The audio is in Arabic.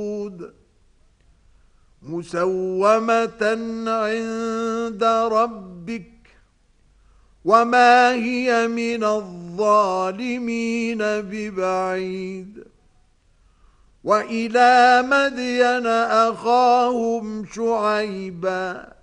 مسومة عند ربك وما هي من الظالمين ببعيد وإلى مدين أخاهم شعيبا